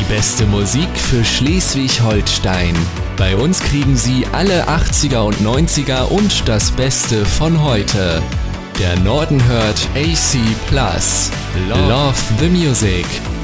beste Musik für Schleswig-Holstein. Bei uns kriegen Sie alle 80er und 90er und das Beste von heute. Der Norden hört AC+. Love the Music.